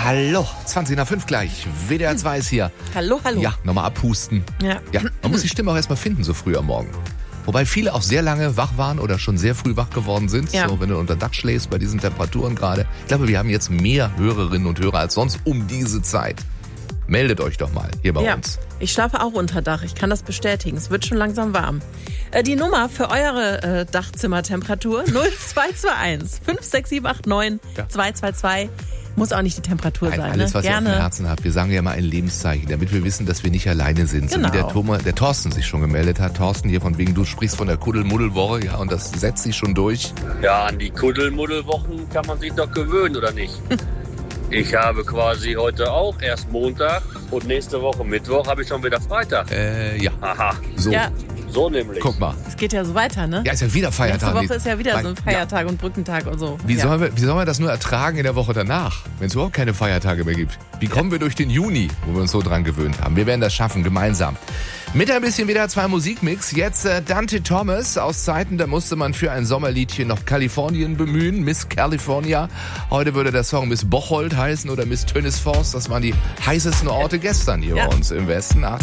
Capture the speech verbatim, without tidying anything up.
Hallo, zwanzig nach fünf gleich. W D R zwei ist hier. Hallo, hallo. Ja, nochmal abhusten. Ja. ja. Man muss die Stimme auch erstmal finden, so früh am Morgen. Wobei viele auch sehr lange wach waren oder schon sehr früh wach geworden sind. Ja. So, wenn du unter Dach schläfst bei diesen Temperaturen gerade. Ich glaube, wir haben jetzt mehr Hörerinnen und Hörer als sonst um diese Zeit. Meldet euch doch mal hier bei ja. uns. Ich schlafe auch unter Dach. Ich kann das bestätigen. Es wird schon langsam warm. Äh, die Nummer für eure äh, Dachzimmertemperatur null zwei zwei eins fünf sechs sieben acht neun zwei zwei zwei. Muss auch nicht die Temperatur Nein, sein. alles, was ne? ihr auf Gerne. dem Herzen habt. Wir sagen ja mal ein Lebenszeichen, damit wir wissen, dass wir nicht alleine sind. Genau. So wie der, Thomas, der Thorsten sich schon gemeldet hat. Thorsten hier von wegen, du sprichst von der Kuddelmuddelwoche, ja, und das setzt sich schon durch. Ja, an die Kuddelmuddelwochen kann man sich doch gewöhnen, oder nicht? Ich habe quasi heute auch erst Montag und nächste Woche Mittwoch habe ich schon wieder Freitag. Äh, ja. Aha, So, Ja, so nämlich. guck mal. es geht ja so weiter, ne? Ja, ist ja wieder Feiertag. Nächste Woche ist ja wieder Mein- so ein Feiertag und Brückentag und so. Wie, ja. sollen wir, wie sollen wir das nur ertragen in der Woche danach, wenn es überhaupt keine Feiertage mehr gibt? Wie kommen wir durch den Juni, wo wir uns so dran gewöhnt haben? Wir werden das schaffen, gemeinsam. Mit ein bisschen wieder zwei Musikmix. Jetzt äh, Dante Thomas aus Zeiten, da musste man für ein Sommerliedchen noch Kalifornien bemühen. Miss California. Heute würde der Song Miss Bocholt heißen oder Miss Tönisforst. Das waren die heißesten Orte gestern hier Ja. bei uns im Westen.